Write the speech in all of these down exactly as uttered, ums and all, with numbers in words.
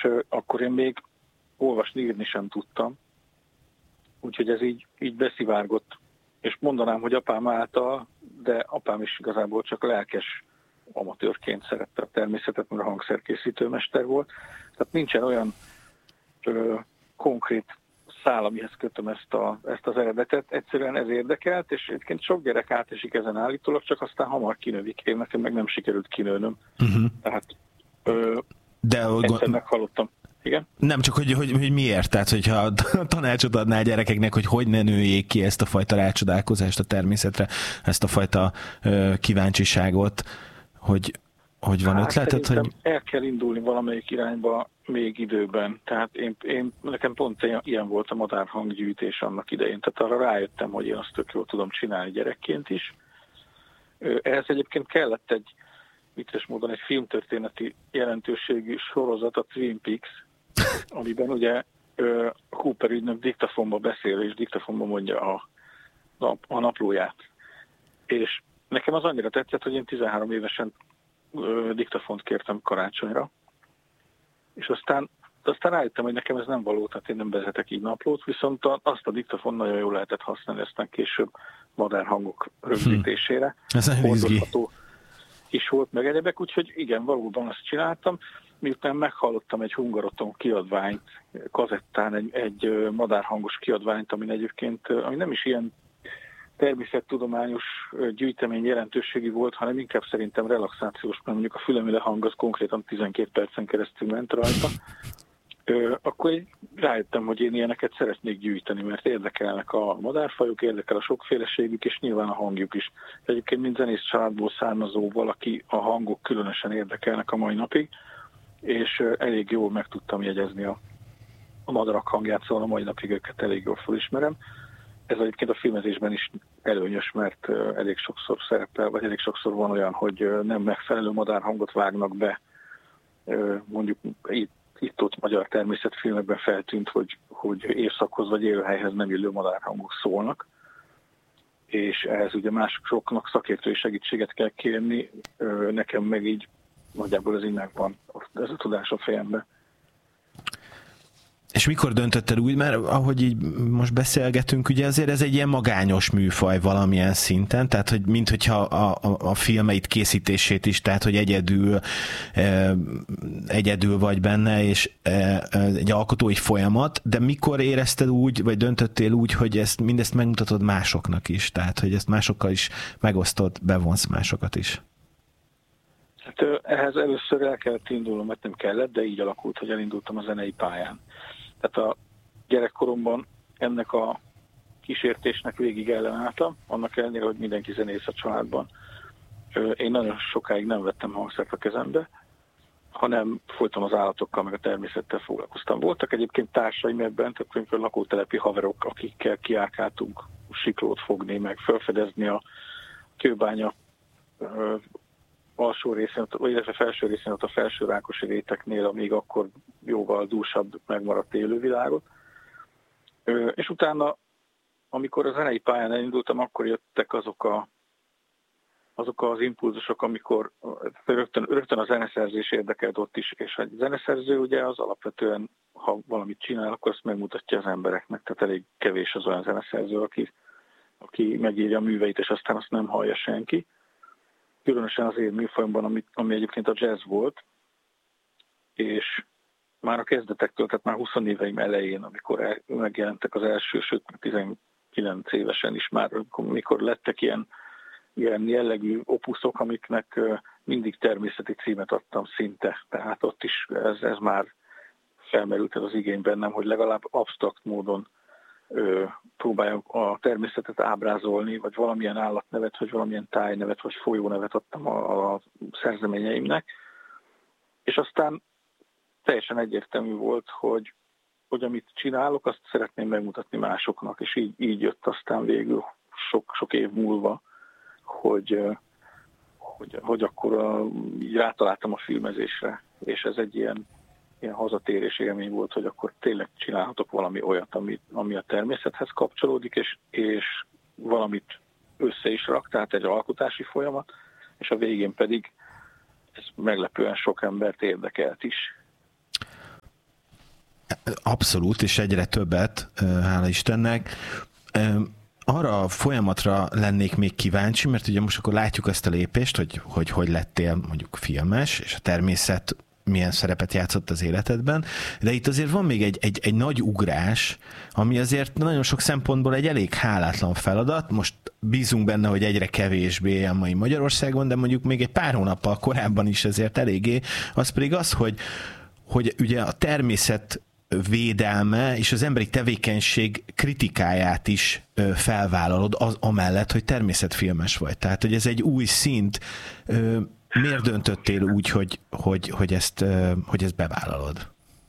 és akkor én még olvasni, írni sem tudtam, úgyhogy ez így, így beszivárgott, és mondanám, hogy apám által, de apám is igazából csak lelkes amatőrként szerette a természetet, mert a hangszerkészítőmester volt. Tehát nincsen olyan ö, konkrét szál, amihez kötöm ezt, a, ezt az eredetet. Egyszerűen ez érdekelt, és egyébként sok gyerek átesik ezen állítólag, csak aztán hamar kinövik. Én nekem meg nem sikerült kinőnöm. Uh-huh. Tehát ö, de egyszer meghallottam. Igen? Nem csak, hogy, hogy, hogy miért, tehát hogyha tanácsot adnál gyerekeknek, hogy hogy ne nőjék ki ezt a fajta rácsodálkozást a természetre, ezt a fajta ö, kíváncsiságot, hogy, hogy van hát ötleted? Hogy... el kell indulni valamelyik irányba még időben. Tehát én, én, nekem pont ilyen volt a madárhanggyűjtés annak idején. Tehát arra rájöttem, hogy én azt tök jól tudom csinálni gyerekként is. Ehhez egyébként kellett egy, vicces módon egy filmtörténeti jelentőségű sorozat, a Twin Peaks, amiben ugye a Cooper ügynök diktafonba beszél, és diktafonba mondja a, a, a naplóját. És nekem az annyira tetszett, hogy én tizenhárom évesen ö, diktafont kértem karácsonyra, és aztán, aztán rájöttem, hogy nekem ez nem való, tehát én nem vezetek így naplót, viszont a, azt a diktafon nagyon jól lehetett használni, aztán később madárhangok rögzítésére. Hm. Ez nagyon izgi. Is volt meg egyebek, úgyhogy igen, valóban azt csináltam. Miután meghallottam egy Hungaroton kiadványt, kazettán egy, egy madárhangos kiadványt, ami egyébként, ami nem is ilyen természettudományos gyűjtemény jelentőségi volt, hanem inkább szerintem relaxációs, mert mondjuk a fülemüle hang az konkrétan tizenkét percen keresztül ment rajta. Ö, akkor így rájöttem, hogy én ilyeneket szeretnék gyűjteni, mert érdekelnek a madárfajok, érdekel a sokféleségük, és nyilván a hangjuk is. Egyébként mint zenész családból származó valaki, a hangok különösen érdekelnek a mai napig, és elég jól meg tudtam jegyezni a, a madarak hangját, szóval a mai napig őket elég jól felismerem. Ez egyébként a filmezésben is előnyös, mert elég sokszor szerepel, vagy elég sokszor van olyan, hogy nem megfelelő madárhangot vágnak be, mondjuk itt itt-ott magyar természetfilmekben feltűnt, hogy, hogy évszakhoz vagy élőhelyhez nem illő madárhangok szólnak, és ehhez ugye másoknak szakértői segítséget kell kérni, nekem meg így nagyjából ez így megvan, ez a tudás a fejemben. És mikor döntötted úgy, mert ahogy így most beszélgetünk, ugye azért ez egy ilyen magányos műfaj valamilyen szinten, tehát hogy minthogyha a, a, a filmeid készítését is, tehát hogy egyedül e, egyedül vagy benne, és e, egy alkotói folyamat, de mikor érezted úgy, vagy döntöttél úgy, hogy ezt mindezt megmutatod másoknak is, tehát hogy ezt másokkal is megosztod, bevonsz másokat is? Hát ehhez először el kellett indulnom, mert nem kellett, de így alakult, hogy elindultam a zenei pályán. Tehát a gyerekkoromban ennek a kísértésnek végig ellenálltam, annak ellenére, hogy mindenki zenész a családban. Én nagyon sokáig nem vettem hangszert a kezembe, hanem folyton az állatokkal, meg a természettel foglalkoztam. Voltak egyébként társaim ebben, tehát amikor lakótelepi haverok, akikkel kiárkáltunk siklót fogni, meg felfedezni a kőbánya alsó részén, illetve felső részén, ott a felső Rákosi réteknél, amíg akkor jóval dúsabb megmaradt élővilágot. És utána, amikor a zenei pályán elindultam, akkor jöttek azok, a, azok az impulzusok, amikor rögtön, rögtön a zeneszerzés érdekelt ott is, és a zeneszerző ugye az alapvetően, ha valamit csinál, akkor azt megmutatja az embereknek, tehát elég kevés az olyan zeneszerző, aki, aki megírja a műveit, és aztán azt nem hallja senki. Különösen az én műfajomban, ami, ami egyébként a jazz volt, és már a kezdetektől, tehát már húsz éveim elején, amikor el, megjelentek az első, sőt tizenkilenc évesen is már, amikor lettek ilyen, ilyen jellegű opuszok, amiknek mindig természeti címet adtam szinte, tehát ott is ez, ez már felmerült ez az igény bennem, hogy legalább absztrakt módon ö, próbáljam a természetet ábrázolni, vagy valamilyen állatnevet, vagy valamilyen tájnevet, vagy folyónevet adtam a, a szerzeményeimnek. És aztán teljesen egyértelmű volt, hogy, hogy amit csinálok, azt szeretném megmutatni másoknak, és így, így jött aztán végül sok, sok év múlva, hogy, hogy, hogy akkor a, így rátaláltam a filmezésre, és ez egy ilyen ilyen hazatérés élmény volt, hogy akkor tényleg csinálhatok valami olyat, ami, ami a természethez kapcsolódik, és, és valamit össze is rak, tehát egy alkotási folyamat, és a végén pedig ez meglepően sok embert érdekelt is. Abszolút, és egyre többet, hála Istennek. Arra a folyamatra lennék még kíváncsi, mert ugye most akkor látjuk ezt a lépést, hogy hogy, hogy lettél mondjuk filmes, és a természet milyen szerepet játszott az életedben, de itt azért van még egy, egy, egy nagy ugrás, ami azért nagyon sok szempontból egy elég hálátlan feladat. Most bízunk benne, hogy egyre kevésbé a mai Magyarországon, de mondjuk még egy pár hónappal korábban is ezért eléggé. Az pedig az, hogy, hogy ugye a természet védelme és az emberi tevékenység kritikáját is felvállalod az, amellett, hogy természetfilmes vagy. Tehát, hogy ez egy új szint. Miért döntöttél úgy, hogy, hogy, hogy, ezt, hogy ezt bevállalod?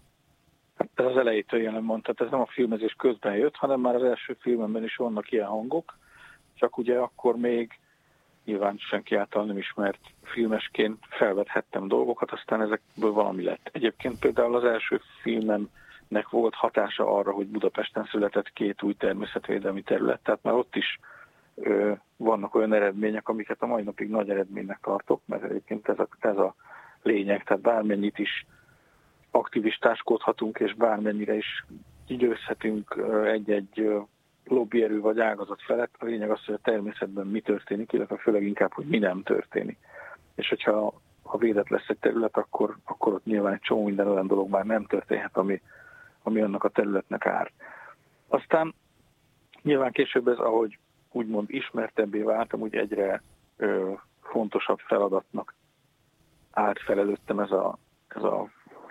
Ez az elejétől jelen mondtad, ez nem a filmezés közben jött, hanem már az első filmemben is vannak ilyen hangok, csak ugye akkor még nyilván senki által nem ismert filmesként felvethettem dolgokat, aztán ezekből valami lett. Egyébként például az első filmemnek volt hatása arra, hogy Budapesten született két új természetvédelmi terület, tehát már ott is ö, vannak olyan eredmények, amiket a mai napig nagy eredménynek tartok, mert egyébként ez a, ez a lényeg, tehát bármennyit is aktivistáskodhatunk, és bármennyire is győzhetünk egy-egy lobbyerő vagy ágazat felett, a lényeg az, hogy a természetben mi történik, illetve főleg inkább, hogy mi nem történik. És hogyha ha védett lesz egy terület, akkor, akkor ott nyilván egy csomó minden olyan dolog már nem történhet, ami, ami annak a területnek árt. Aztán nyilván később ez, ahogy úgymond ismertebbé váltam, úgy egyre ö, fontosabb feladatnak állt fel előttem ez a, ez a,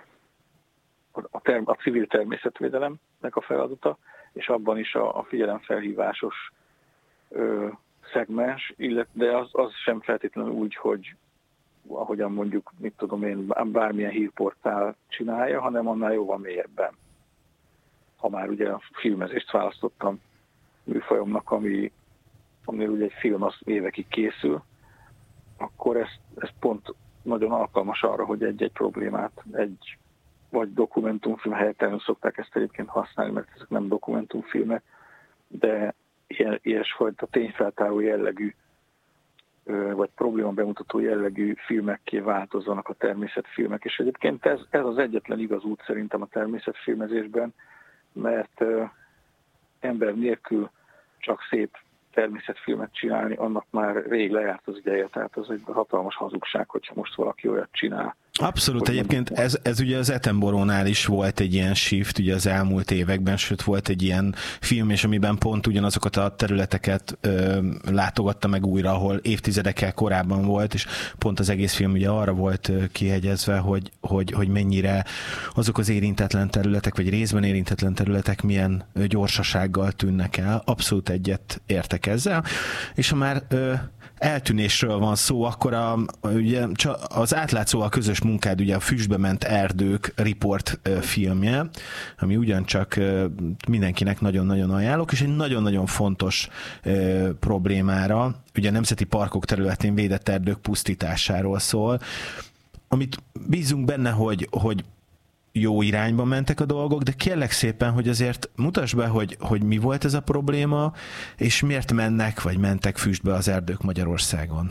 a, term, a civil természetvédelemnek a feladata, és abban is a, a figyelemfelhívásos ö, szegmens, illet, de az, az sem feltétlenül úgy, hogy ahogyan mondjuk, mit tudom én, bármilyen hírportál csinálja, hanem annál jóval mélyebben. Ha már ugye a filmezést választottam műfajomnak, ami, ami ugye egy film az évekig készül, akkor ez, ez pont nagyon alkalmas arra, hogy egy-egy problémát, egy vagy dokumentumfilm, helyett szokták ezt egyébként használni, mert ezek nem dokumentumfilmek, de ilyen, ilyesfajta tényfeltáró jellegű, vagy probléma bemutató jellegű filmekké változzanak a természetfilmek. És egyébként ez, ez az egyetlen igaz út szerintem a természetfilmezésben, mert uh, ember nélkül csak szép természetfilmet csinálni, annak már rég lejárt az ideje, tehát az egy hatalmas hazugság, hogyha most valaki olyat csinál. Abszolút, egyébként ez, ez ugye az Attenboroughnál is volt egy ilyen shift ugye az elmúlt években, sőt volt egy ilyen film, és amiben pont ugyanazokat a területeket ö, látogatta meg újra, ahol évtizedekkel korábban volt, és pont az egész film ugye arra volt kihegyezve, hogy, hogy, hogy mennyire azok az érintetlen területek, vagy részben érintetlen területek milyen gyorsasággal tűnnek el. Abszolút egyet értek ezzel, és ha már ö, eltűnésről van szó, akkor a, ugye, az átlátszóval közös munkád ugye a Füstbe ment erdők report filmje, ami ugyancsak mindenkinek nagyon-nagyon ajánlok, és egy nagyon-nagyon fontos problémára, ugye a nemzeti parkok területén védett erdők pusztításáról szól, amit bízunk benne, hogy, hogy jó irányba mentek a dolgok, de kérlek szépen, hogy azért mutasd be, hogy, hogy mi volt ez a probléma, és miért mennek, vagy mentek füstbe az erdők Magyarországon.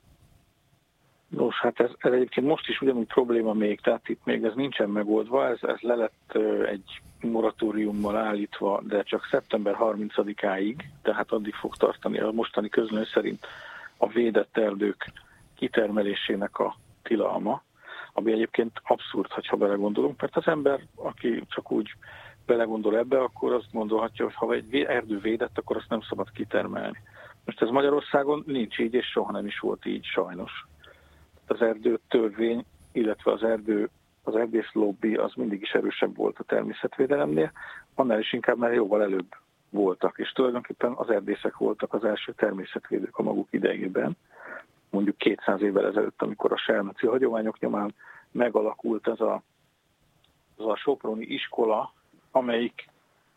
Nos, hát ez, ez egyébként most is ugyanúgy probléma még, tehát itt még ez nincsen megoldva, ez, ez le lett egy moratóriummal állítva, de csak szeptember harmincadikáig, tehát addig fog tartani a mostani közlöny szerint a védett erdők kitermelésének a tilalma, ami egyébként abszurd, ha belegondolunk, mert az ember, aki csak úgy belegondol ebbe, akkor azt gondolhatja, hogy ha egy erdő védett, akkor azt nem szabad kitermelni. Most ez Magyarországon nincs így, és soha nem is volt így, sajnos. Az erdő törvény, illetve az erdő, az erdész lobby az mindig is erősebb volt a természetvédelemnél, annál is inkább, mert jóval előbb voltak, és tulajdonképpen az erdészek voltak az első természetvédők a maguk idejében, mondjuk kétszáz évvel ezelőtt, amikor a selmeci hagyományok nyomán megalakult ez a, az a soproni iskola, amelyik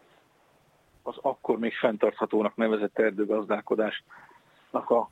az akkor még fenntarthatónak nevezett erdőgazdálkodásnak a,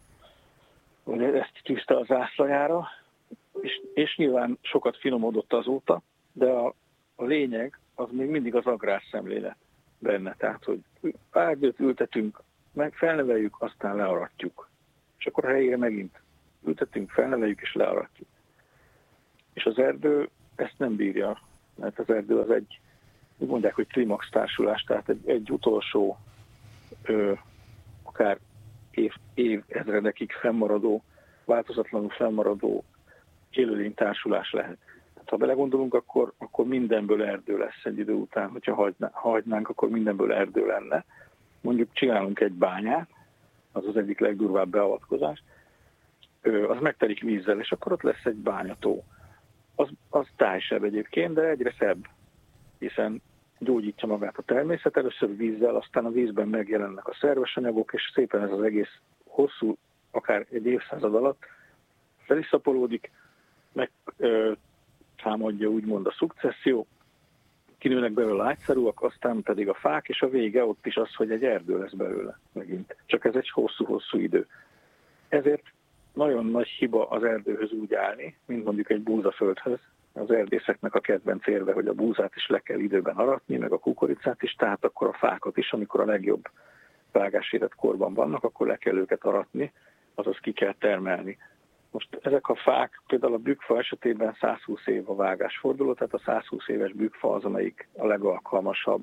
ezt tűzte az zászlajára, és, és nyilván sokat finomodott azóta, de a, a lényeg az még mindig az agrárszemlélet benne, tehát hogy erdőt ültetünk, meg felneveljük, aztán learatjuk. És akkor a helyére megint ültetünk, felneveljük és learatjuk. És az erdő ezt nem bírja, mert az erdő az egy úgy mondják, hogy klimax társulás, tehát egy, egy utolsó, ö, akár év, évezredekig fennmaradó, változatlanul fennmaradó élőlény társulás lehet. Tehát, ha belegondolunk, akkor, akkor mindenből erdő lesz egy idő után, hogyha hagyná, hagynánk, akkor mindenből erdő lenne. Mondjuk csinálunk egy bányát, az az egyik legdurvább beavatkozás, ö, az megtelik vízzel, és akkor ott lesz egy bányató. Az, az tájsebb egyébként, de egyre szebb, hiszen gyógyítja magát a természet, először vízzel, aztán a vízben megjelennek a szerves anyagok, és szépen ez az egész hosszú, akár egy évszázad alatt feliszapolódik, meg ö, támadja úgymond a szukcesszió, kinőnek belőle ágyszerúak, aztán pedig a fák, és a vége ott is az, hogy egy erdő lesz belőle megint. Csak ez egy hosszú-hosszú idő. Ezért nagyon nagy hiba az erdőhöz úgy állni, mint mondjuk egy búzaföldhöz. Az erdészeknek a kedvenc érve, hogy a búzát is le kell időben aratni, meg a kukoricát is, tehát akkor a fákat is, amikor a legjobb vágásérett korban vannak, akkor le kell őket aratni, azaz ki kell termelni. Most ezek a fák, például a bükkfa esetében száz húsz év a vágásforduló, tehát a száz húsz éves bükkfa az, amelyik a legalkalmasabb,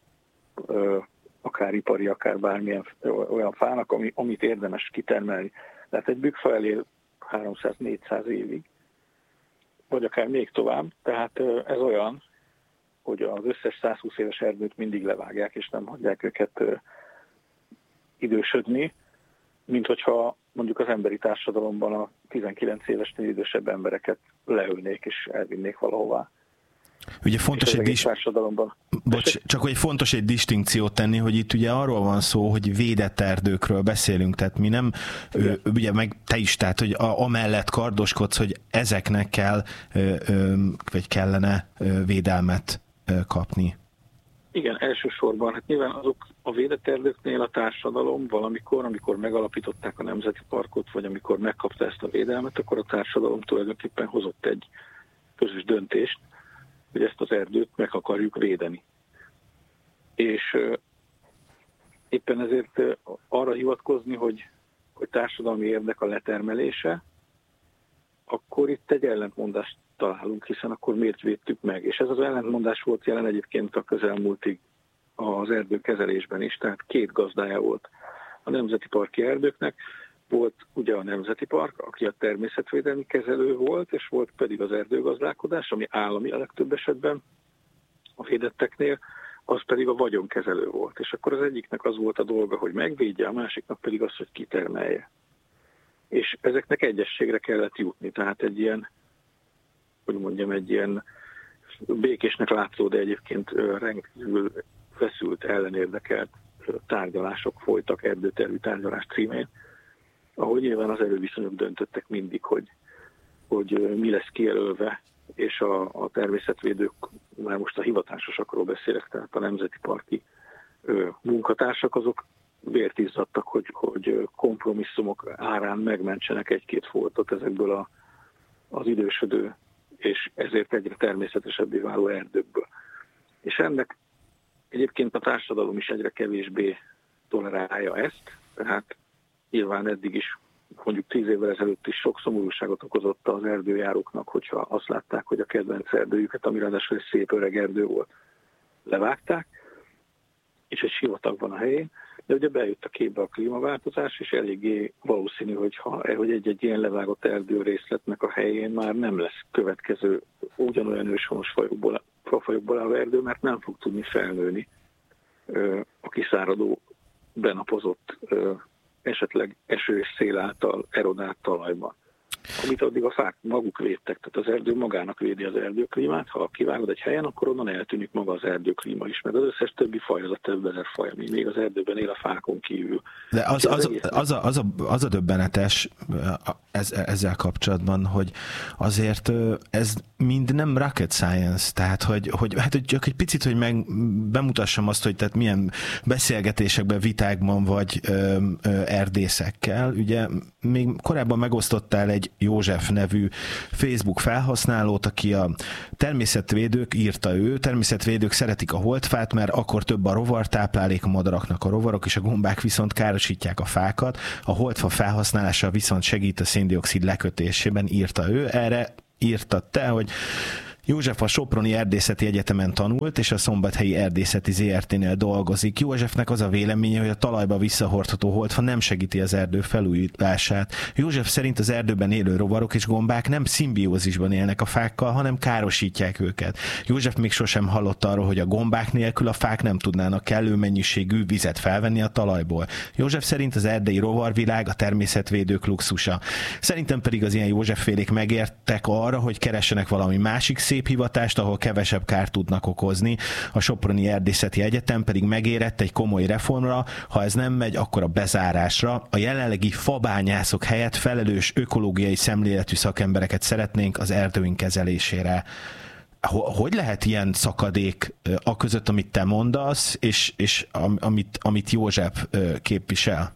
akár ipari, akár bármilyen olyan fának, ami, amit érdemes kitermelni. Tehát egy bükkfa elér háromszáz-négyszáz évig, vagy akár még tovább, tehát ez olyan, hogy az összes száz húsz éves erdőt mindig levágják, és nem hagyják őket idősödni, mint hogyha mondjuk az emberi társadalomban a tizenkilenc évesnél idősebb embereket leülnék és elvinnék valahová. Ugye fontos egy dis... Bocs, csak hogy fontos egy distinkciót tenni, hogy itt ugye arról van szó, hogy védett erdőkről beszélünk, tehát mi nem, ő, ugye meg te is, tehát hogy a, amellett kardoskodsz, hogy ezeknek kell, ö, ö, vagy kellene ö, védelmet ö, kapni. Igen, elsősorban, hát nyilván azok a védett erdőknél a társadalom valamikor, amikor megalapították a Nemzeti Parkot, vagy amikor megkapta ezt a védelmet, akkor a társadalom tulajdonképpen hozott egy közös döntést, hogy ezt az erdőt meg akarjuk védeni. És éppen ezért arra hivatkozni, hogy, hogy társadalmi érdek a letermelése, akkor itt egy ellentmondást találunk, hiszen akkor miért védtük meg. És ez az ellentmondás volt jelen egyébként a közelmúltig az erdőkezelésben is, tehát két gazdája volt a nemzeti parki erdőknek. Volt ugye a Nemzeti Park, aki a természetvédelmi kezelő volt, és volt pedig az erdőgazdálkodás, ami állami a legtöbb esetben a védetteknél, az pedig a vagyonkezelő volt. És akkor az egyiknek az volt a dolga, hogy megvédje, a másiknak pedig az, hogy kitermelje. És ezeknek egyességre kellett jutni, tehát egy ilyen, hogy mondjam, egy ilyen békésnek látszó, de egyébként rendkívül feszült, ellenérdekelt tárgyalások folytak erdőtervű tárgyalás címén, ahogy nyilván az erőviszonyok döntöttek mindig, hogy, hogy mi lesz kijelölve, és a, a természetvédők, már most a hivatásosakról beszélek, tehát a nemzeti parki ö, munkatársak, azok vért izzadtak, hogy, hogy kompromisszumok árán megmentsenek egy-két foltot ezekből a, az idősödő, és ezért egyre természetesebbé váló erdőkből. És ennek egyébként a társadalom is egyre kevésbé tolerálja ezt, tehát nyilván eddig is, mondjuk tíz évvel ezelőtt is sok szomorúságot okozott az erdőjáróknak, hogyha azt látták, hogy a kedvenc erdőjüket, ami ráadásul egy szép öreg erdő volt, levágták, és egy sivatag van a helyén, de ugye bejött a képbe a klímaváltozás, és eléggé valószínű, hogy, ha, hogy egy-egy ilyen levágott erdőrészletnek a helyén már nem lesz következő ugyanolyan őshonos fajokból, fajokból álló erdő, mert nem fog tudni felnőni a kiszáradó, benapozott, esetleg eső és szél által erodált talajban. Amit addig a fák maguk védtek, tehát az erdő magának védi az erdőklímát, ha kivágod egy helyen, akkor onnan eltűnik maga az erdőklíma is, meg az összes többi faj, az a több ezer faj, ami még az erdőben él a fákon kívül. De az, az, az, az, a, az, a, az a döbbenetes ez, ezzel kapcsolatban, hogy azért ez mind nem rocket science, tehát hogy, hogy, hát, hogy csak egy picit, hogy meg bemutassam azt, hogy tehát milyen beszélgetésekben, vitákban vagy ö, ö, erdészekkel. Ugye még korábban megosztottál egy József nevű Facebook felhasználót, aki a természetvédők, írta ő, természetvédők szeretik a holdfát, mert akkor több a rovartáplálék a madaraknak, a rovarok és a gombák viszont károsítják a fákat, a holdfa felhasználása viszont segít a széndioxid lekötésében, írta ő. Erre írtad te, hogy József a Soproni Erdészeti Egyetemen tanult, és a Szombathelyi Erdészeti zé er té-nél dolgozik. Józsefnek az a véleménye, hogy a talajba visszahordható holdfa nem segíti az erdő felújítását. József szerint az erdőben élő rovarok és gombák nem szimbiózisban élnek a fákkal, hanem károsítják őket. József még sosem hallott arról, hogy a gombák nélkül a fák nem tudnának kellő mennyiségű vizet felvenni a talajból. József szerint az erdei rovarvilág a természetvédők luxusa. Szerintem pedig az ilyen Józseffélék megértek arra, hogy keressenek valami másik szép hivatást, ahol kevesebb kárt tudnak okozni. A Soproni Erdészeti Egyetem pedig megérett egy komoly reformra, ha ez nem megy, akkor a bezárásra. A jelenlegi fabányászok helyett felelős ökológiai szemléletű szakembereket szeretnénk az erdőink kezelésére. Hogy lehet ilyen szakadék a között, amit te mondasz, és, és amit, amit József képvisel?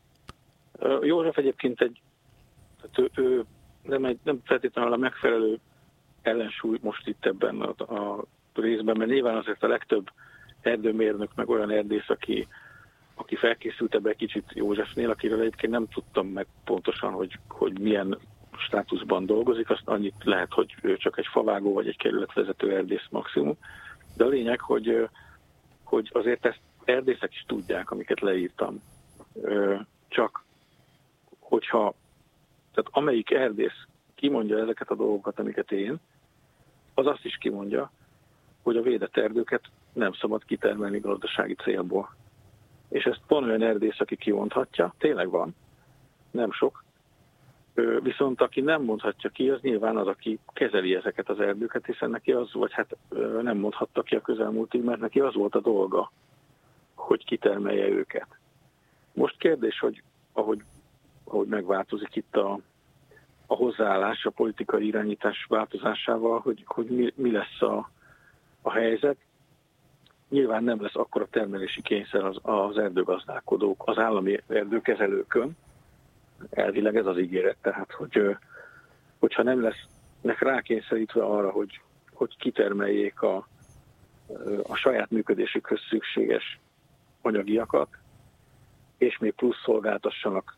József egyébként egy, ő, ő nem, egy, nem feltétlenül a megfelelő ellensúly most itt ebben a, a részben, mert nyilván azért a legtöbb erdőmérnök, meg olyan erdész, aki, aki felkészült ebbe egy kicsit Józsefnél, akiről egyébként nem tudtam meg pontosan, hogy, hogy milyen státuszban dolgozik, azt annyit lehet, hogy ő csak egy favágó vagy egy kerületvezető erdész maximum, de a lényeg, hogy, hogy azért ezt erdészek is tudják, amiket leírtam. Csak hogyha, tehát amelyik erdész kimondja ezeket a dolgokat, amiket én, az azt is kimondja, hogy a védett erdőket nem szabad kitermelni gazdasági célból. És ezt van olyan erdész, aki kimondhatja, tényleg van, nem sok, viszont aki nem mondhatja ki, az nyilván az, aki kezeli ezeket az erdőket, hiszen neki az, vagy hát nem mondhatta ki a közelmúltig, mert neki az volt a dolga, hogy kitermelje őket. Most kérdés, hogy ahogy, ahogy megváltozik itt a a hozzáállás, a politikai irányítás változásával, hogy, hogy mi, mi lesz a, a helyzet. Nyilván nem lesz akkora termelési kényszer az, az erdőgazdálkodók, az állami erdőkezelőkön. Elvileg ez az ígéret, tehát, hogy, hogyha nem lesznek rákényszerítve arra, hogy, hogy kitermeljék a, a saját működésükhöz szükséges anyagiakat, és még plusz szolgáltassanak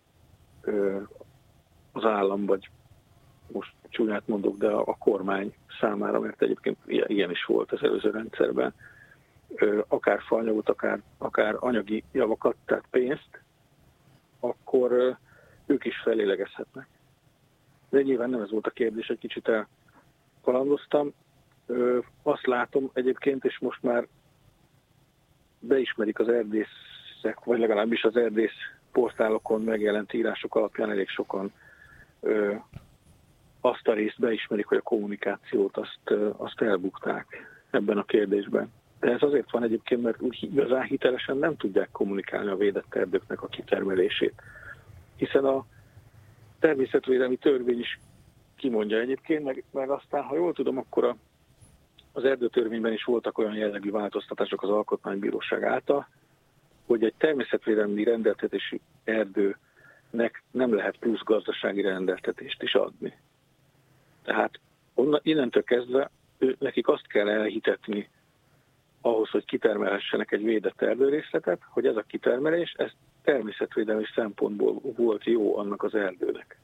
az állam, vagy most csúnyát mondok, de a kormány számára, mert egyébként ilyen is volt az előző rendszerben, akár faanyagot, akár, akár anyagi javakat, tehát pénzt, akkor ők is felélegezhetnek. De nyilván nem ez volt a kérdés, egy kicsit elkalandoztam. Azt látom egyébként, és most már beismerik az erdészek, vagy legalábbis az erdész portálokon megjelent írások alapján elég sokan Ö, azt a részt beismerik, hogy a kommunikációt azt, azt elbukták ebben a kérdésben. De ez azért van egyébként, mert úgy igazán hitelesen nem tudják kommunikálni a védett erdőknek a kitermelését. Hiszen a természetvédelmi törvény is kimondja egyébként, meg, meg aztán, ha jól tudom, akkor a, az erdőtörvényben is voltak olyan jellegű változtatások az Alkotmánybíróság által, hogy egy természetvédelmi rendeltetési erdő nek nem lehet plusz gazdasági rendeltetést is adni. Tehát onnan, innentől kezdve ő, nekik azt kell elhitetni ahhoz, hogy kitermelhessenek egy védett erdőrészletet, hogy ez a kitermelés, ez természetvédelmi szempontból volt jó annak az erdőnek.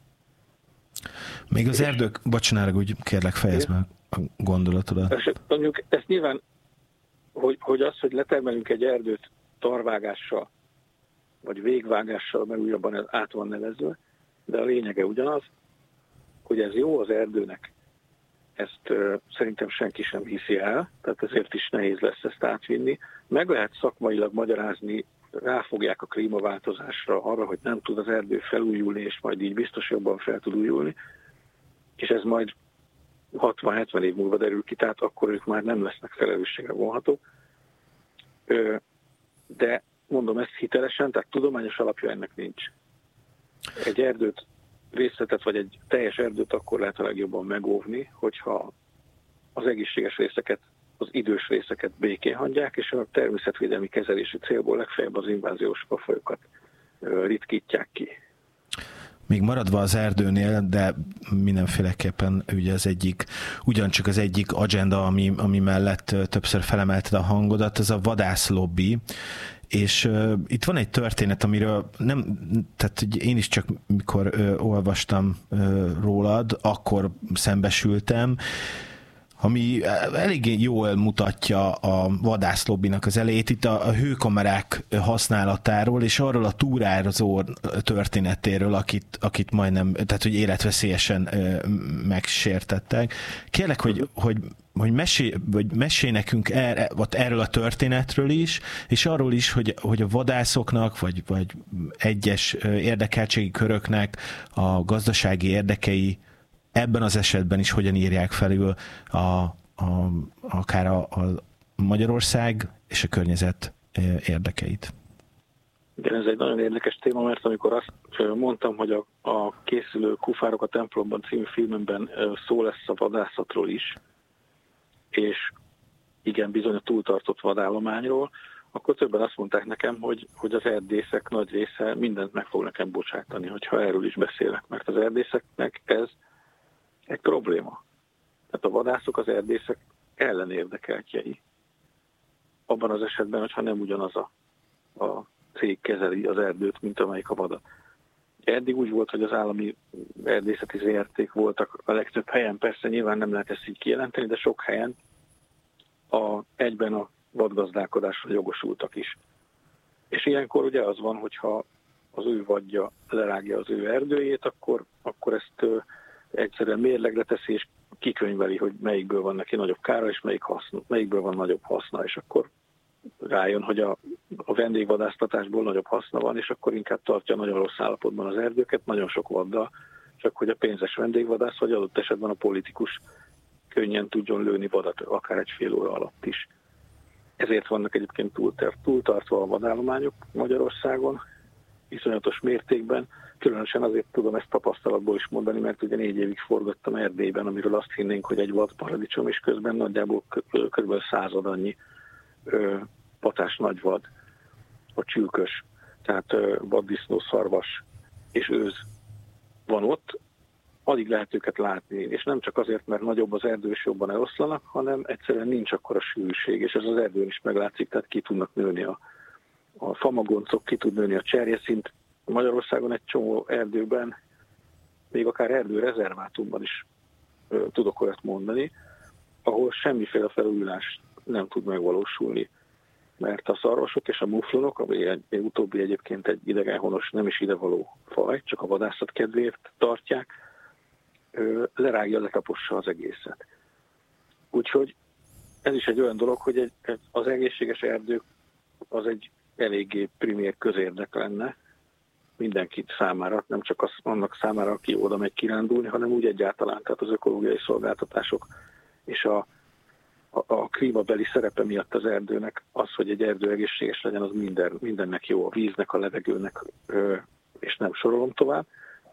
Még az erdők, bocsánat, úgy kérlek fejezd meg a gondolatodat. És, mondjuk ezt nyilván, hogy, hogy az, hogy letermelünk egy erdőt tarvágással, vagy végvágással, mert újabban ez át van nevezve, de a lényege ugyanaz, hogy ez jó az erdőnek. Ezt uh, szerintem senki sem hiszi el, tehát ezért is nehéz lesz ezt átvinni. Meg lehet szakmailag magyarázni, ráfogják a klímaváltozásra, arra, hogy nem tud az erdő felújulni, és majd így biztos jobban fel tud újulni, és ez majd hatvan-hetven év múlva derül ki, tehát akkor ők már nem lesznek felelősségre vonhatók. Uh, de mondom ezt hitelesen, tehát tudományos alapja ennek nincs. Egy erdőt, részletet, vagy egy teljes erdőt akkor lehet a legjobban megóvni, hogyha az egészséges részeket, az idős részeket békén hagyják, és a természetvédelmi kezelési célból legfeljebb az inváziós fafajokat ritkítják ki. Még maradva az erdőnél, de mindenféleképpen ugye az egyik, ugyancsak az egyik agenda, ami, ami mellett többször felemelted a hangodat, az a vadászlobbi. És uh, itt van egy történet, amiről nem, tehát én is csak mikor uh, olvastam uh, rólad, akkor szembesültem. ami eléggé jól mutatja a vadászlobbinak az elejét, itt a, a hőkamerák használatáról, és arról a túrázó történetéről, akit, akit majdnem, tehát hogy életveszélyesen megsértettek. Kérlek, hogy, hogy, hogy mesélj, vagy mesélj nekünk er, erről a történetről is, és arról is, hogy, hogy a vadászoknak, vagy, vagy egyes érdekeltségi köröknek a gazdasági érdekei ebben az esetben is hogyan írják felül a, a, akár a, a Magyarország és a környezet érdekeit. Igen, ez egy nagyon érdekes téma, mert amikor azt mondtam, hogy a, a készülő Kufárok a templomban című filmemben szó lesz a vadászatról is, és igen, bizony a túltartott vadállományról, akkor többen azt mondták nekem, hogy, hogy az erdészek nagy része mindent meg fog nekem bocsátani, hogyha erről is beszélek, mert az erdészeknek ez egy probléma. Tehát a vadászok az erdészek ellenérdekeltjei. Abban az esetben, hogyha nem ugyanaz a, a cég kezeli az erdőt, mint amelyik a vadat. Eddig úgy volt, hogy az állami erdészeti zé er té-k voltak a legtöbb helyen, persze nyilván nem lehet ezt így kijelenteni, de sok helyen a, egyben a vadgazdálkodásra jogosultak is. És ilyenkor ugye az van, hogyha az ő vadja lerágja az ő erdőjét, akkor, akkor ezt egyszerűen mérlegre teszi, és kikönyveli, hogy melyikből van neki nagyobb kára, és melyik haszna, melyikből van nagyobb haszna, és akkor rájön, hogy a, a vendégvadásztatásból nagyobb haszna van, és akkor inkább tartja nagyon rossz állapotban az erdőket, nagyon sok vaddal, csak hogy a pénzes vendégvadász, vagy adott esetben a politikus könnyen tudjon lőni vadat, akár egy fél óra alatt is. Ezért vannak egyébként túltartva a vadállományok Magyarországon, iszonyatos mértékben. Különösen azért tudom ezt tapasztalatból is mondani, mert ugye négy évig forgattam Erdélyben, amiről azt hinnénk, hogy egy vadparadicsom, és közben nagyjából kb. század annyi ö, patás nagyvad, a csülkös, tehát ö, vaddisznó, szarvas és őz van ott. Addig lehet őket látni, és nem csak azért, mert nagyobb az erdő, és jobban eloszlanak, hanem egyszerűen nincs akkora sűrűség, és ez az erdőn is meglátszik, tehát ki tudnak nőni a, a famagoncok, ki tud nőni a cserjeszint. Magyarországon egy csomó erdőben, még akár erdőrezervátumban is ö, tudok olyat mondani, ahol semmiféle felújulás nem tud megvalósulni. Mert a szarvasok és a muflonok, ami egy, egy utóbbi egyébként egy idegenhonos, nem is idevaló faj, csak a vadászat kedvéért tartják, ö, lerágja, letapossa az egészet. Úgyhogy ez is egy olyan dolog, hogy egy, egy, az egészséges erdő az egy eléggé primér közérdek lenne mindenkit számára, nem csak az, annak számára, aki oda megy kirándulni, hanem úgy egyáltalán, tehát az ökológiai szolgáltatások és a, a, a klímabeli szerepe miatt az erdőnek az, hogy egy erdő egészséges legyen, az minden, mindennek jó, a víznek, a levegőnek, ö, és nem sorolom tovább.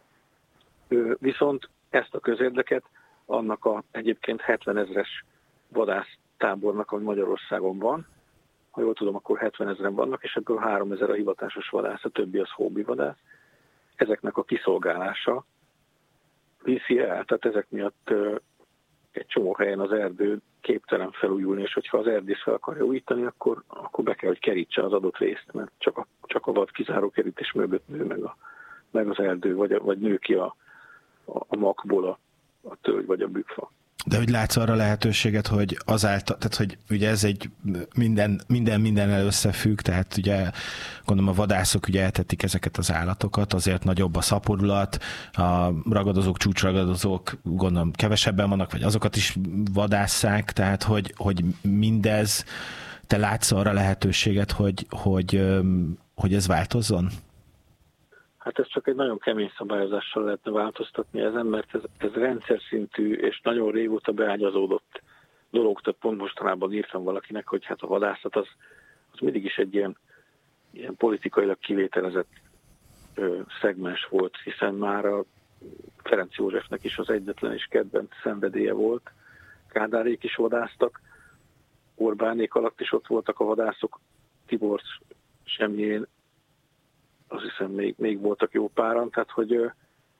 Ö, viszont ezt a közérdeket annak a egyébként hetvenezres vadásztábornak, ami Magyarországon van, ha jól tudom, akkor hetvenezren vannak, és ebből háromezer a hivatásos vadász, a többi az hobbi vadász. Ezeknek a kiszolgálása viszi el, tehát ezek miatt egy csomó helyen az erdő képtelen felújulni, és hogyha az erdész fel akarja újítani, akkor, akkor be kell, hogy kerítse az adott részt, mert csak a, csak a vad kizáró kerítés mögött nő meg, a, meg az erdő, vagy, vagy nő ki a, a, a makból a, a tölgy vagy a bükfa. De hogy látsz arra lehetőséget, hogy azáltal, tehát hogy ugye ez egy minden, minden mindennel összefügg, tehát ugye gondolom a vadászok ugye eltetik ezeket az állatokat, azért nagyobb a szaporulat, a ragadozók, csúcsragadozók gondolom kevesebben vannak, vagy azokat is vadásszák, tehát hogy, hogy mindez, te látsz arra lehetőséget, hogy, hogy, hogy ez változzon? Hát ez csak egy nagyon kemény szabályozással lehetne változtatni ezen, mert ez, ez rendszer szintű és nagyon régóta beágyazódott dolog. Tehát pont mostanában írtam valakinek, hogy hát a vadászat az, az mindig is egy ilyen, ilyen politikailag kivételezett ö, szegmens volt, hiszen már a Ferenc Józsefnek is az egyetlen és kedvenc szenvedélye volt. Kádárék is vadásztak, Orbánék alatt is ott voltak a vadászok, Tibor Semjén, azt hiszem még, még voltak jó páran, tehát hogy,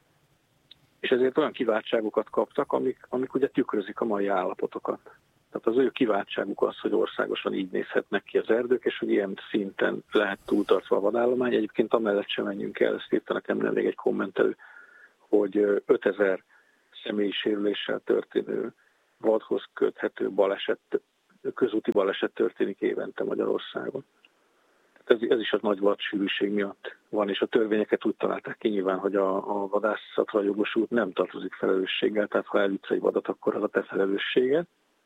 és ezért olyan kiváltságokat kaptak, amik, amik ugye tükrözik a mai állapotokat. Tehát az ő kiváltságuk az, hogy országosan így nézhetnek ki az erdők, és hogy ilyen szinten lehet túltartva a vadállomány. Egyébként amellett sem menjünk el, ezt írta nekem nemrég egy kommentelő, hogy ötezer személyi sérüléssel történő vadhoz köthető baleset, közúti baleset történik évente Magyarországon. Ez, ez is a nagy vadsűrűség miatt van, és a törvényeket úgy találták ki nyilván, hogy a, a vadászatra jogosult nem tartozik felelősséggel, tehát ha elütsz egy vadat, akkor az a te felelősséged,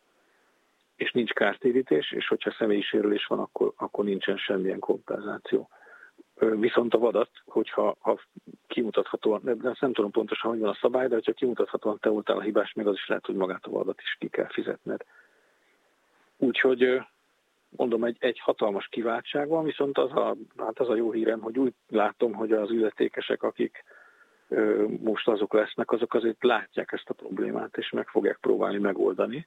és nincs kártérítés, és hogyha személyi sérülés van, akkor, akkor nincsen semmilyen kompenzáció. Viszont a vadat, hogyha ha kimutathatóan, nem, nem tudom pontosan, hogy van a szabály, de hogyha kimutathatóan te voltál a hibás, még az is lehet, hogy magát a vadat is ki kell fizetned. Úgyhogy mondom, egy, egy hatalmas kiváltság van, viszont az a, hát az a jó hírem, hogy úgy látom, hogy az illetékesek, akik ö, most azok lesznek, azok azért látják ezt a problémát, és meg fogják próbálni megoldani.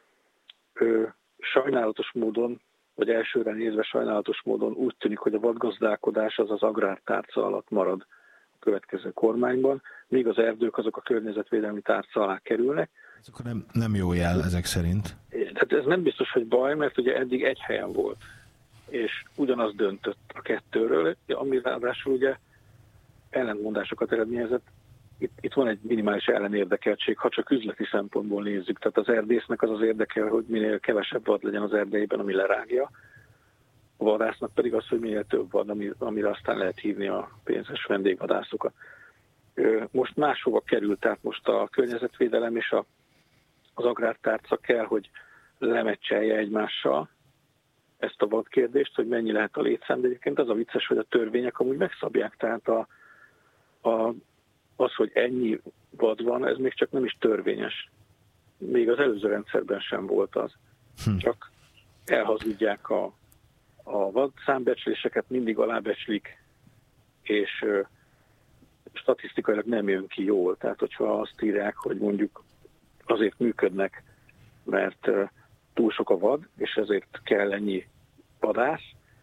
Ö, sajnálatos módon, vagy elsőre nézve sajnálatos módon úgy tűnik, hogy a vadgazdálkodás az az agrártárca alatt marad a következő kormányban, míg az erdők azok a környezetvédelmi tárca alá kerülnek. Ez akkor nem, nem jó jel ezek szerint. Tehát ez nem biztos, hogy baj, mert ugye eddig egy helyen volt, és ugyanaz döntött a kettőről, ami ráadásul ugye ellentmondásokat eredményezett. Itt, itt van egy minimális ellenérdekeltség, ha csak üzleti szempontból nézzük. Tehát az erdésznek az az érdekel, hogy minél kevesebb vad legyen az erdeiben, ami lerágja. A vadásznak pedig az, hogy minél több vad, amire aztán lehet hívni a pénzes vendégvadászokat. Most máshova került, tehát most a környezetvédelem és a, az agrártárca kell, hogy lemecselje egymással ezt a vadkérdést, hogy mennyi lehet a létszám, de egyébként az a vicces, hogy a törvények amúgy megszabják, tehát a, a, az, hogy ennyi vad van, ez még csak nem is törvényes. Még az előző rendszerben sem volt az. Hm. Csak elhazudják a, a vad számbecsléseket, mindig alábecslik, és statisztikailag nem jön ki jól. Tehát, hogyha azt írják, hogy mondjuk azért működnek, mert túl sok a vad, és ezért kell ennyi vadász,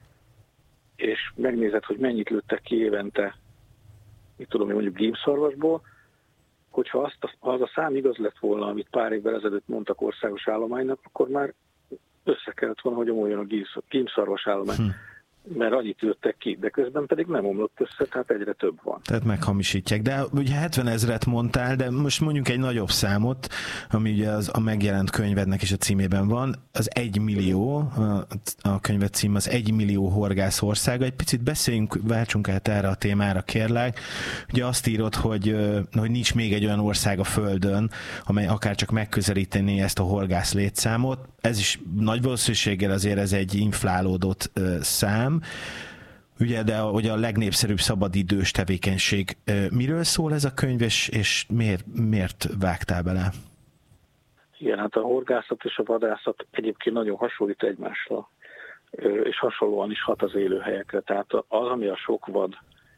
és megnézed, hogy mennyit lőttek ki évente, mit tudom én, mondjuk gímszarvasból, hogyha azt a, az a szám igaz lett volna, amit pár évvel ezelőtt mondtak országos állománynak, akkor már össze kellett volna, hogy omoljon a gímszarvas állomány. Hm. Mert annyit lőttek ki, de közben pedig nem omlott össze, tehát egyre több van. Tehát meghamisítják. De ugye hetven ezret mondtál, de most mondjuk egy nagyobb számot, ami ugye az a megjelent könyvednek is a címében van, az egy millió, a, a könyved cím az egy millió horgász országa. Egy picit beszéljünk, váltsunk át erre a témára, kérlek. Ugye azt írod, hogy, hogy nincs még egy olyan ország a Földön, amely akár csak megközelítené ezt a horgász létszámot. Ez is nagy valószínűséggel azért ez egy inflálódott szám. Ugye, de ugye a legnépszerűbb szabadidős tevékenység. Miről szól ez a könyv, és, és miért, miért vágtál bele? Igen, hát a horgászat és a vadászat egyébként nagyon hasonlít egymásra, és hasonlóan is hat az élőhelyekre. Tehát az, ami a sok vad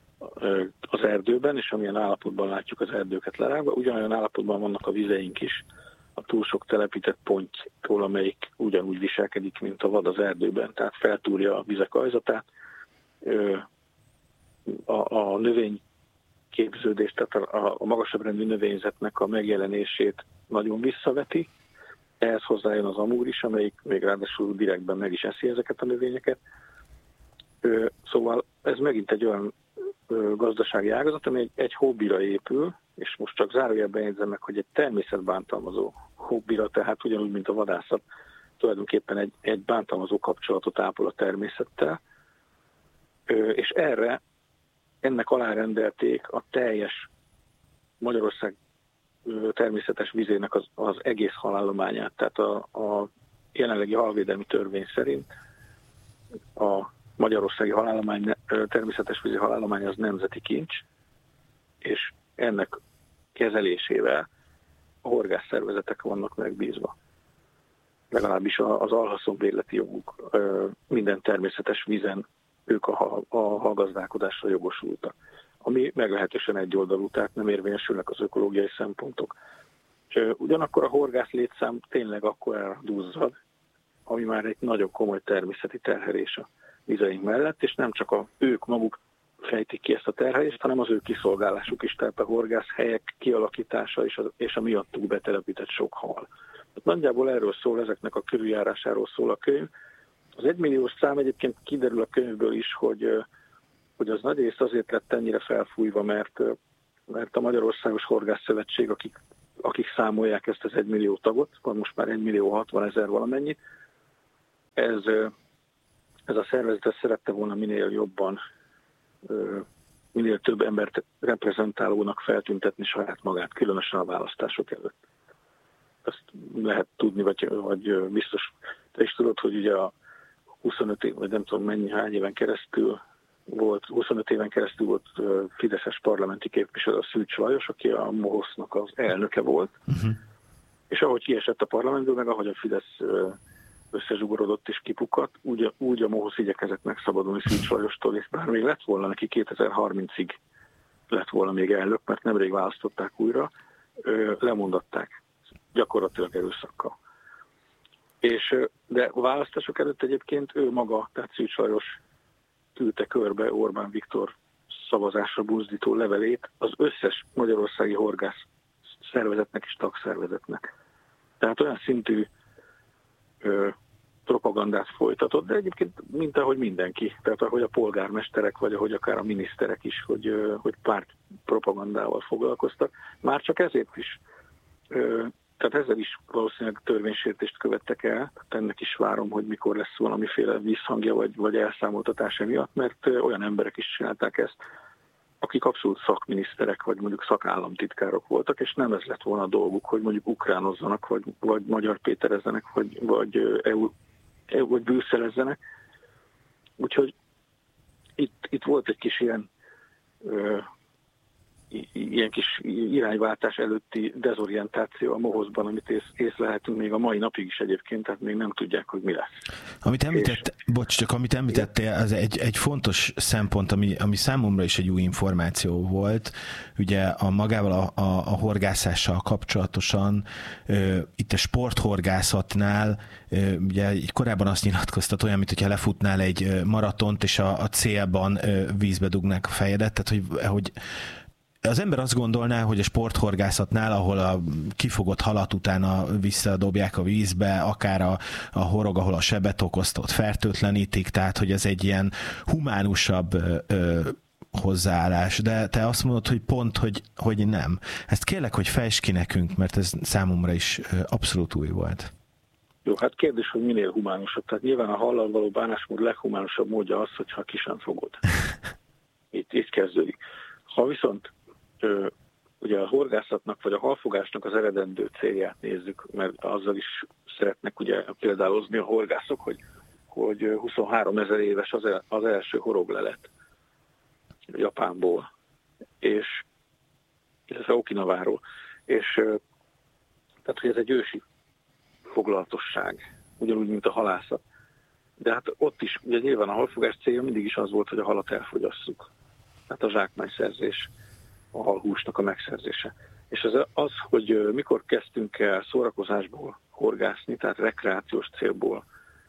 az erdőben, és amilyen állapotban látjuk az erdőket lerágva, ugyanolyan állapotban vannak a vizeink is, a túl sok telepített ponttól, amelyik ugyanúgy viselkedik, mint a vad az erdőben, tehát feltúrja a vizek ajzatát, a, a növényképződést, tehát a, a magasabb rendű növényzetnek a megjelenését nagyon visszaveti. Ehhez hozzájön az amúr is, amelyik még ráadásul direktben meg is eszi ezeket a növényeket. Szóval ez megint egy olyan gazdasági ágazat, ami egy, egy hobbira épül, és most csak zárójelben jegyzem meg, hogy egy természetbántalmazó hobbira, tehát ugyanúgy, mint a vadászat, tulajdonképpen egy, egy bántalmazó kapcsolatot ápol a természettel, és erre, ennek alárendelték a teljes Magyarország természetes vizének az, az egész halállományát. Tehát a, a jelenlegi halvédelmi törvény szerint a magyarországi halállomány, természetes vízi halállomány az nemzeti kincs, és ennek kezelésével a horgászszervezetek vannak megbízva. Legalábbis az alhaszonbérleti joguk minden természetes vízen ők a, a hallgazdálkodásra jogosultak. Ami meglehetősen egyoldalú, tehát nem érvényesülnek az ökológiai szempontok. Ugyanakkor a horgász létszám tényleg akkor elduzzad, ami már egy nagyon komoly természeti terhelés a vizeink mellett, és nem csak a, ők maguk fejtik ki ezt a terhelést, hanem az ő kiszolgálásuk is, tehát a horgászhelyek kialakítása és a, és a miattuk betelepített sok hal. Nagyjából erről szól, ezeknek a körüljárásáról szól a könyv. Az egymilliós szám egyébként kiderül a könyvből is, hogy, hogy az nagy rész azért lett ennyire felfújva, mert, mert a Magyarországos Horgászszövetség, akik akik számolják ezt az egymillió tagot, van most már egymillió hatvanezer valamennyit, ez, ez a szervezet szerette volna minél jobban, minél több embert reprezentálónak feltüntetni saját magát, különösen a választások előtt. Ezt lehet tudni, vagy, vagy biztos te is tudod, hogy ugye a huszonöt év, vagy nem tudom mennyi, hány éven keresztül volt, huszonöt éven keresztül volt fideszes parlamenti képviselő a Szűcs Lajos, aki a MOHOSZ-nak az elnöke volt, uh-huh. és ahogy kiesett a parlamentből, meg ahogy a Fidesz összezsugorodott és kipukadt, úgy, úgy a MOHOSZ igyekezett megszabadulni Szűcs Lajostól, és bár még lett volna neki kétezer-harmincig lett volna még elnök, mert nemrég választották újra, lemondatták gyakorlatilag erőszakkal. És, de a választások előtt egyébként ő maga, tehát Szűcs Lajos küldte körbe Orbán Viktor szavazásra buzdító levelét az összes magyarországi horgász szervezetnek és tagszervezetnek. Tehát olyan szintű ö, propagandát folytatott, de egyébként mint ahogy mindenki, tehát ahogy a polgármesterek, vagy ahogy akár a miniszterek is, hogy, ö, hogy párt propagandával foglalkoztak. Már csak ezért is ö, Tehát ezzel is valószínűleg törvénysértést követtek el, tehát ennek is várom, hogy mikor lesz valamiféle visszhangja vagy, vagy elszámoltatása miatt, mert olyan emberek is csinálták ezt, akik abszolút szakminiszterek, vagy mondjuk szakállamtitkárok voltak, és nem ez lett volna a dolguk, hogy mondjuk ukránozzanak, vagy, vagy magyar péterezzenek, vagy, vagy, EU, vagy brüsszelezzenek. Úgyhogy itt, itt volt egy kis ilyen ilyen kis irányváltás előtti dezorientáció a MOHOSZ-ban, amit ész, észlelhetünk még a mai napig is egyébként, tehát még nem tudják, hogy mi lesz. Amit említett, és... bocs, csak amit említettél, az egy, egy fontos szempont, ami, ami számomra is egy új információ volt, ugye a magával a, a, a horgászással kapcsolatosan, ö, itt a sporthorgászatnál, ö, ugye korábban azt nyilatkoztat olyan, mint hogyha lefutnál egy maratont, és a, a célban ö, vízbe dugnák a fejedet, tehát hogy, hogy az ember azt gondolná, hogy a sporthorgászatnál, ahol a kifogott halat utána visszadobják a vízbe, akár a, a horog, ahol a sebet okozta, ott fertőtlenítik, tehát hogy ez egy ilyen humánusabb ö, hozzáállás. De te azt mondod, hogy pont, hogy, hogy nem. Ezt kérlek, hogy fejtsd ki nekünk, mert ez számomra is abszolút új volt. Jó, hát kérdés, hogy minél humánusabb. Tehát nyilván a hallal való bánásmód leghumánusabb módja az, hogyha ki sem fogod. Itt, itt kezdődik. Ha viszont ugye a horgászatnak vagy a halfogásnak az eredendő célját nézzük, mert azzal is szeretnek ugye példálozni a horgászok, hogy, hogy huszonhárom ezer éves az, el, az első horoglelet Japánból, és illetve Okinaváról, és tehát, hogy ez egy ősi foglalatosság, ugyanúgy, mint a halászat. De hát ott is, ugye nyilván a halfogás célja mindig is az volt, hogy a halat elfogyasszuk. Tehát a zsákmányszerzés, a halhúsnak a megszerzése. És az, az, hogy mikor kezdtünk el szórakozásból horgászni, tehát rekreációs célból,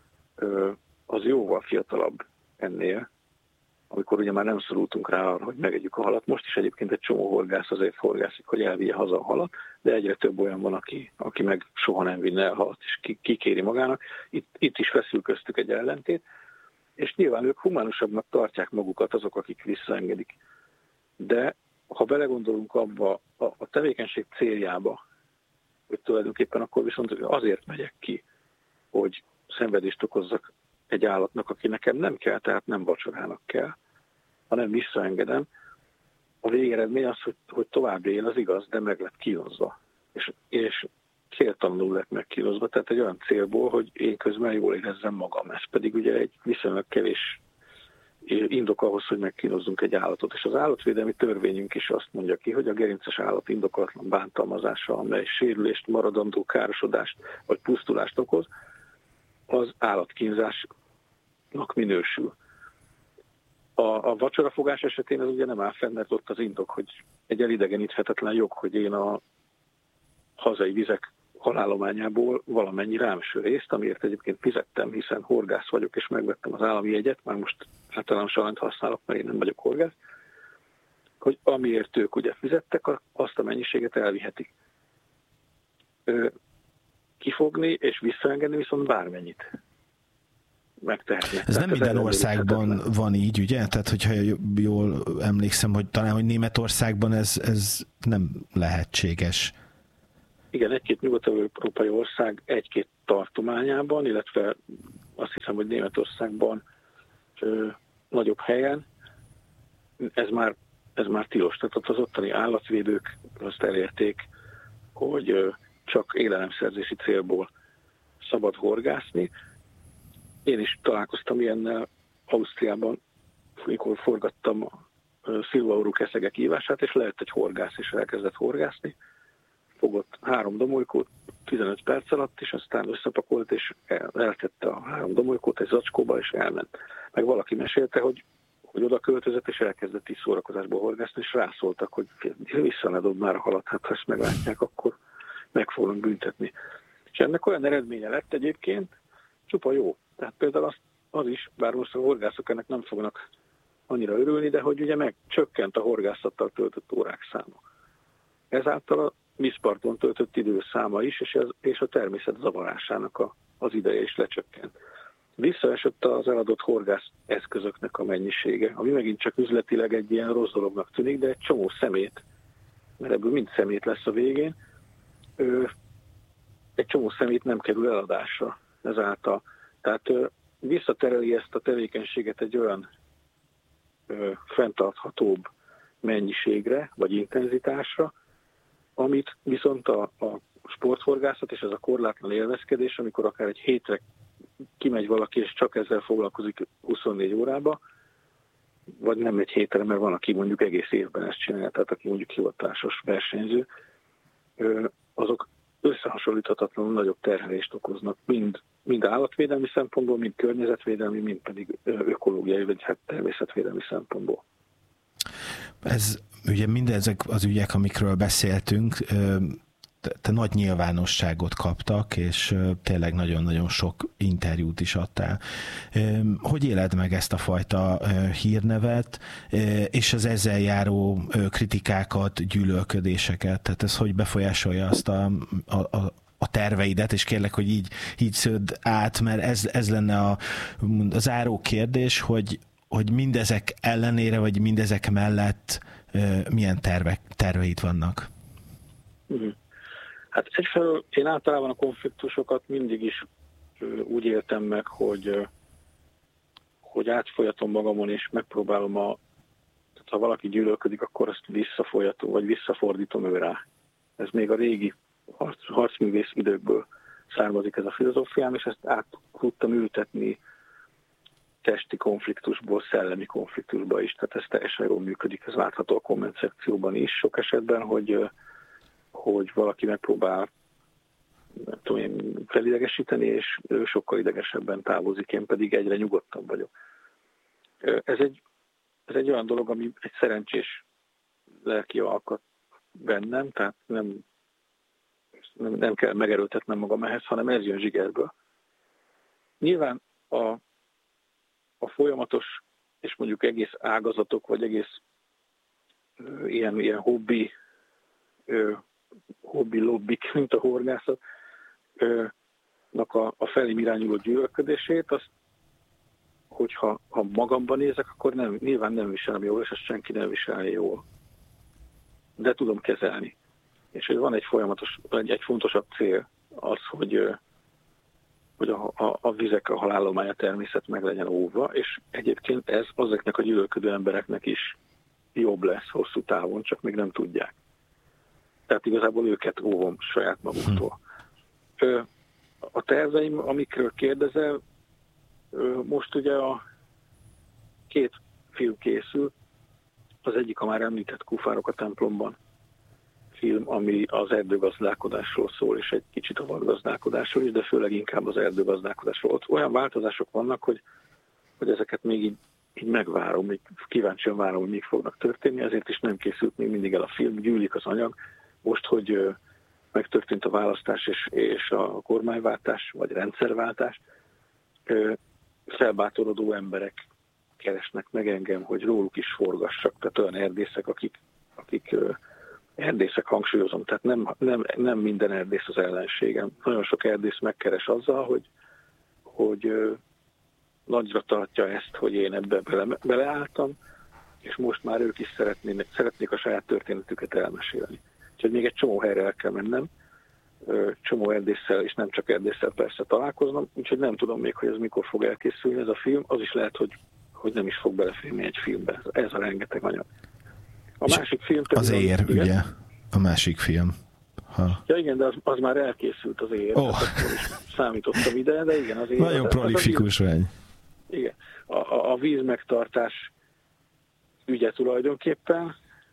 az jóval fiatalabb ennél, amikor ugye már nem szorultunk rá arra, hogy megegyük a halat. Most is egyébként egy csomó horgász azért horgászik, hogy elvigye haza a halat, de egyre több olyan van, aki, aki meg soha nem vinne el halat, és kikéri magának. Itt, itt is feszül köztük egy ellentét, és nyilván ők humánusabbnak tartják magukat azok, akik visszaengedik. De ha belegondolunk abba a, a tevékenység céljába, hogy tulajdonképpen akkor viszont azért megyek ki, hogy szenvedést okozzak egy állatnak, aki nekem nem kell, tehát nem vacsorának kell, hanem visszaengedem. A végeredmény az, hogy, hogy tovább él, az igaz, de meg lett kínozva. És, és céltalanul lett megkínozva, tehát egy olyan célból, hogy én közben jól érezzem magam. Ez pedig ugye egy viszonylag kevés indok ahhoz, hogy megkínozzunk egy állatot. És az állatvédelmi törvényünk is azt mondja ki, hogy a gerinces állat indokolatlan bántalmazása, amely sérülést, maradandó károsodást vagy pusztulást okoz, az állatkínzásnak minősül. A, a vacsorafogás esetén ez ugye nem áll fenn, mert ott az indok, hogy egy elidegeníthetetlen jog, hogy én a hazai vizek halállományából valamennyi rámeső részt, amiért egyébként fizettem, hiszen horgász vagyok, és megvettem az állami jegyet, már most általános alanyt használok, mert én nem vagyok horgász, hogy amiért ők ugye fizettek, azt a mennyiséget elvihetik. Kifogni és visszaengedni viszont bármennyit megtehetnek. Ez nem minden országban van így, ugye? Tehát, hogyha jól emlékszem, hogy talán, hogy Németországban ez, ez nem lehetséges. igen, egy-két nyugat-európai ország egy-két tartományában, illetve azt hiszem, hogy Németországban ö, nagyobb helyen, ez már, ez már tilos. Tehát ott az ottani állatvédők azt elérték, hogy ö, csak élelemszerzési célból szabad horgászni. Én is találkoztam ilyennel Ausztriában, amikor forgattam a szilvaurú keszegek ívását, és lejött egy horgász, és elkezdett horgászni. Fogott három domolykót tizenöt perc alatt, és aztán összepakolt, és el, eltette a három domolykót egy zacskóba, és elment. Meg valaki mesélte, hogy, hogy oda költözött, és elkezdett így szórakozásból horgászni, és rászóltak, hogy vissza ne dob már a halat, hát ha ezt meglátják, akkor meg fognak büntetni. És ennek olyan eredménye lett egyébként, csupa jó. Tehát például az, az is, bár most a horgászok ennek nem fognak annyira örülni, de hogy ugye megcsökkent a horgászattal töltött órák száma. Ezáltal a vízparton töltött idő száma is, és, ez, és a természet zavarásának a, az ideje is lecsökkent. Visszaesett az eladott horgász eszközöknek a mennyisége, ami megint csak üzletileg egy ilyen rossz dolognak tűnik, de egy csomó szemét, mert ebből mind szemét lesz a végén, ö, egy csomó szemét nem kerül eladásra ezáltal. Tehát ö, visszatereli ezt a tevékenységet egy olyan ö, fenntarthatóbb mennyiségre, vagy intenzitásra, amit viszont a, a sporthorgászat és ez a korlátlan élvezkedés, amikor akár egy hétre kimegy valaki, és csak ezzel foglalkozik huszonnégy órába, vagy nem egy hétre, mert van, aki mondjuk egész évben ezt csinálja, tehát aki mondjuk hivatásos versenyző, azok összehasonlíthatatlanul nagyobb terhelést okoznak, mind, mind állatvédelmi szempontból, mind környezetvédelmi, mind pedig ökológiai, vagy hát természetvédelmi szempontból. Ez ugye mindezek az ügyek, amikről beszéltünk, te nagy nyilvánosságot kaptak, és tényleg nagyon-nagyon sok interjút is adtál. Hogy éled meg ezt a fajta hírnevet, és az ezzel járó kritikákat, gyűlölködéseket? Tehát ez hogy befolyásolja azt a, a, a terveidet, és kérlek, hogy így, így szödd át, mert ez, ez lenne a, a záró kérdés, hogy, hogy mindezek ellenére, vagy mindezek mellett milyen tervek, terveid vannak? Uh-huh. Hát egyfelől én általában a konfliktusokat mindig is úgy éltem meg, hogy, hogy átfolyatom magamon, és megpróbálom a, tehát ha valaki gyűlölködik, akkor azt visszafolyatom, vagy visszafordítom ő rá. Ez még a régi harc, harcművész időkből származik ez a filozófiám, és ezt át tudtam ültetni testi konfliktusból szellemi konfliktusba is. Tehát ez teljesen jól működik, ez látható a komment szekcióban is sok esetben, hogy hogy valaki megpróbál nem tudom én, felidegesíteni, és ő sokkal idegesebben távozik, én pedig egyre nyugodtabb vagyok. Ez egy, ez egy olyan dolog, ami egy szerencsés lelki alkat bennem, tehát nem, nem, nem kell megerőltetnem magam ehhez, hanem ez jön zsigerből. Nyilván a, a folyamatos, és mondjuk egész ágazatok, vagy egész ö, ilyen, ilyen hobbi ö, hobbi-lobbik, mint a horgászatnak a, a felém irányuló gyűlölködését, azt, hogyha ha magamban nézek, akkor nem, nyilván nem viselem jól, és ezt senki nem viselni jól. De tudom kezelni. És hogy van egy folyamatos, egy, egy fontosabb cél az, hogy, hogy a, a, a vizek, a halállomány, a természet meg legyen óvva, és egyébként ez azoknak a gyűlölködő embereknek is jobb lesz hosszú távon, csak még nem tudják. Tehát igazából őket óvom saját maguktól. Ö, a terveim, amikről kérdezel, ö, most ugye a két film készül, az egyik a már említett Kufárok a templomban film, ami az erdőgazdálkodásról szól, és egy kicsit a vadgazdálkodásról is, de főleg inkább az erdőgazdálkodásról. Ott olyan változások vannak, hogy, hogy ezeket még így, így megvárom, még kíváncsian várom, hogy még fognak történni, ezért is nem készült még mindig el a film, gyűlik az anyag. Most, hogy megtörtént a választás és, és a kormányváltás, vagy rendszerváltás, felbátorodó emberek keresnek meg engem, hogy róluk is forgassak. Tehát olyan erdészek, akik, akik erdészek, hangsúlyozom, tehát nem, nem, nem minden erdész az ellenségem. Nagyon sok erdész megkeres azzal, hogy, hogy nagyra tartja ezt, hogy én ebbe bele, beleálltam, és most már ők is szeretnének, szeretnék a saját történetüket elmesélni. Úgyhogy még egy csomó helyre el kell mennem, csomó erdésszel, és nem csak erdésszel persze találkoznom, úgyhogy nem tudom még, hogy ez mikor fog elkészülni ez a film, az is lehet, hogy, hogy nem is fog beleférni egy filmbe. Ez a rengeteg anyag. A és másik film... Az Ér, igen? Ugye? A másik film. Ha. Ja igen, de az, az már elkészült az Ér. Oh. Számítottam ide, de igen, az Ér. Nagyon az, prolifikus vagy. Igen. A, a, a vízmegtartás ügye tulajdonképpen.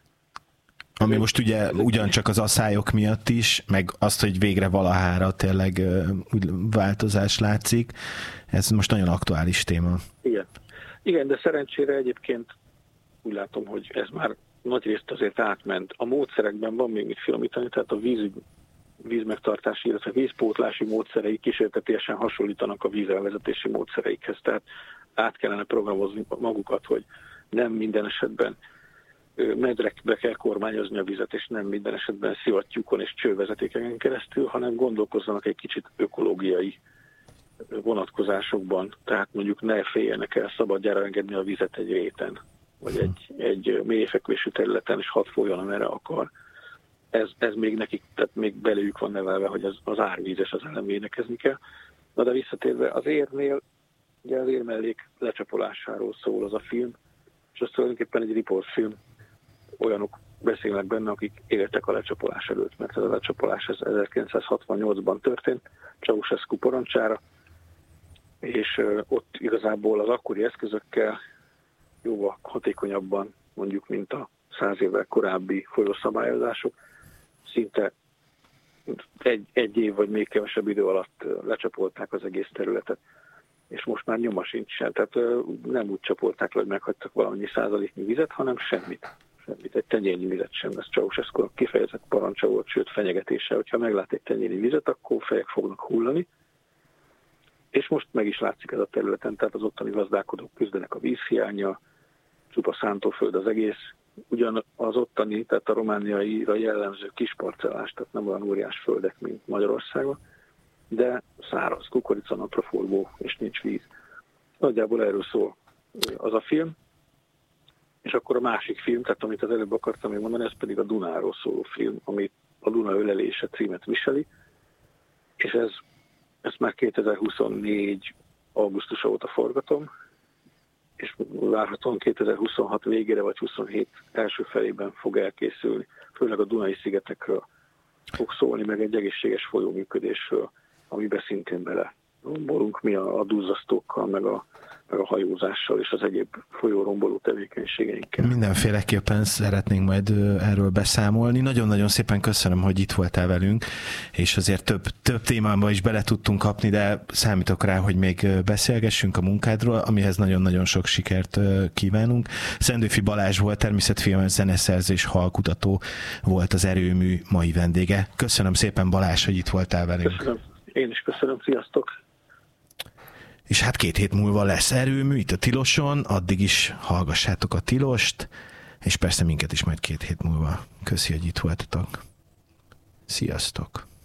Ami most ugye ugyancsak az asszályok miatt is, meg azt, hogy végre valahára tényleg úgy változás látszik. Ez most nagyon aktuális téma. Igen. Igen, de szerencsére egyébként úgy látom, hogy ez már nagyrészt azért átment. A módszerekben van még mit finomítani, tehát a víz, vízmegtartási, illetve vízpótlási módszerei kísértetiesen hasonlítanak a vízelvezetési módszereikhez. Tehát át kellene programozni magukat, hogy nem minden esetben medrekbe kell kormányozni a vizet, és nem minden esetben szivattyúkon és csővezetékeken keresztül, hanem gondolkozzanak egy kicsit ökológiai vonatkozásokban. Tehát mondjuk ne féljenek el szabadjára engedni a vizet egy réten, vagy egy, egy mélyfekvésű területen, és hadd folyjon, amerre akar. Ez, ez még nekik, tehát még belőjük van nevelve, hogy az, az árvízes, az ellen védekezni kell. Na de visszatérve az Érnél, ugye az Ér mellék lecsapolásáról szól az a film, és az tulajdonképpen egy riportfilm. Olyanok beszélnek benne, akik éltek a lecsapolás előtt, mert ez a lecsapolás ez ezerkilencszázhatvannyolcban történt, Ceausescu parancsára, és ott igazából az akkori eszközökkel jóval hatékonyabban, mondjuk, mint a száz évvel korábbi folyószabályozások, szinte egy, egy év vagy még kevesebb idő alatt lecsapolták az egész területet, és most már nyoma sincsen. Tehát nem úgy csapolták le, hogy meghagytak valamennyi százaléknyi vizet, hanem semmit. Semmit. Egy tenyérnyi vizet sem. Ez Ceausescu kifejezett parancsa volt, sőt fenyegetése, hogyha meglát egy tenyérnyi vizet, akkor fejek fognak hullani. És most meg is látszik ez a területen, tehát az ottani gazdálkodók küzdenek a vízhiánnyal, csupa szántóföld az egész. Ugyan az ottani, tehát a romániaira jellemző kis parcellás, tehát nem olyan óriás földek, mint Magyarországon, de száraz, kukorica, napraforgó, és nincs víz. Nagyjából erről szól az a film. És akkor a másik film, tehát amit az előbb akartam még mondani, ez pedig a Dunáról szóló film, ami a Duna ölelése címet viseli, és ez, ezt már kétezer-huszonnégy augusztusa óta forgatom, és várhatóan kétezer-huszonhat végére vagy huszonhét első felében fog elkészülni. Főleg a Dunai szigetekről fog szólni, meg egy egészséges folyóműködésről, amiben szintén bele rombolunk mi a, a duzzasztókkal, meg a, meg a hajózással és az egyéb folyóromboló tevékenységeinkkel. Mindenféleképpen szeretnénk majd erről beszámolni. Nagyon-nagyon szépen köszönöm, hogy itt voltál velünk, és azért több, több témába is bele tudtunk kapni, de számítok rá, hogy még beszélgessünk a munkádról, amihez nagyon-nagyon sok sikert kívánunk. Szendőfi Balázs volt, természetfilmes zeneszerző és hallkutató volt az Erőmű mai vendége. Köszönöm szépen, Balázs, hogy itt voltál velünk. Köszönöm. Én is köszönöm, sziasztok! És hát két hét múlva lesz Erőmű itt a Tiloson, addig is hallgassátok a Tilost, és persze minket is majd két hét múlva. Köszi, hogy itt voltatok. Sziasztok!